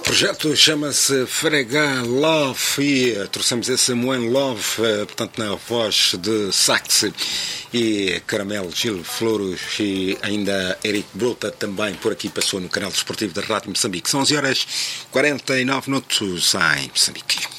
projeto chama-se Frega Love e trouxemos esse Moen Love, portanto na voz de Sax e Caramelo, Gil Flores e ainda Eric Bruta também por aqui passou no canal desportivo da Rádio Moçambique. São 11h49 em Moçambique.